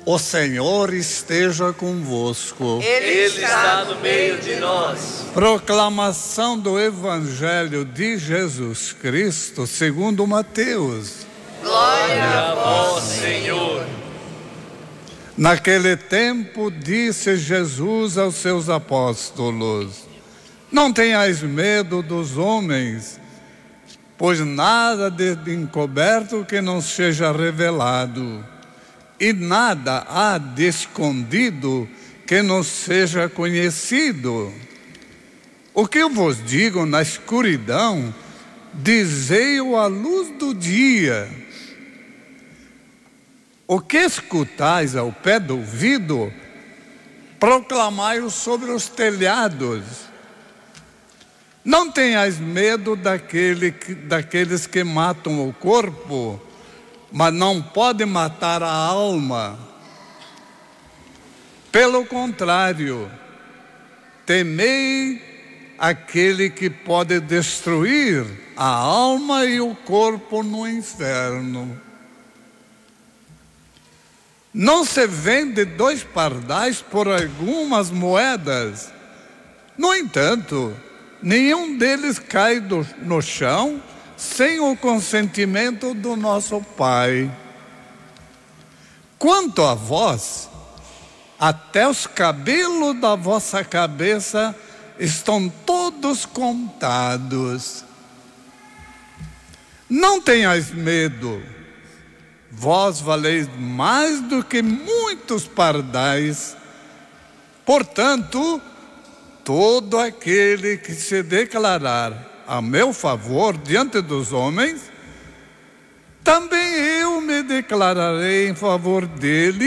O Senhor esteja convosco. Ele está no meio de nós. Proclamação do Evangelho de Jesus Cristo segundo Mateus. Glória a vós, Senhor. Naquele tempo disse Jesus aos seus apóstolos: não tenhais medo dos homens, pois nada de encoberto que não seja revelado, e nada há de escondido que não seja conhecido. O que eu vos digo na escuridão, dizei-o à luz do dia. O que escutais ao pé do ouvido, proclamai-o sobre os telhados. Não tenhais medo daqueles que matam o corpo, mas não podem matar a alma. Pelo contrário, temei aquele que pode destruir a alma e o corpo no inferno. Não se vende 2 pardais por algumas moedas. No entanto, nenhum deles cai no chão sem o consentimento do nosso Pai. Quanto a vós, até os cabelos da vossa cabeça estão todos contados. Não tenhais medo. Vós valeis mais do que muitos pardais. Portanto, todo aquele que se declarar a meu favor diante dos homens, também eu me declararei em favor dele